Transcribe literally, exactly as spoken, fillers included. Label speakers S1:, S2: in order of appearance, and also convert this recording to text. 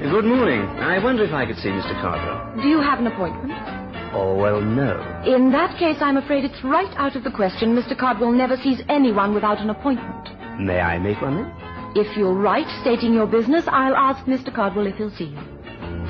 S1: Good morning. I wonder if I could see Mister Cardwell.
S2: Do you have an appointment?
S1: Oh, well, no.
S2: In that case, I'm afraid it's right out of the question. Mister Cardwell never sees anyone without an appointment.
S1: May I make one then?
S2: If you'll write stating your business, I'll ask Mister Cardwell if he'll see you.